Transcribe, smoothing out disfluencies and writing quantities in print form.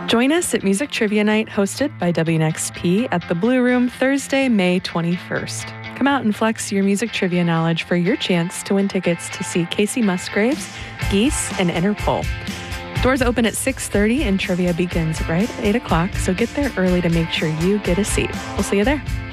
Join us at Music Trivia Night hosted by WNXP at the Blue Room Thursday, May 21st. Come out and flex your music trivia knowledge for your chance to win tickets to see Casey Musgraves, Geese, and Interpol. Doors open at 6:30 and trivia begins right at 8 o'clock, so get there early to make sure you get a seat. We'll see you there.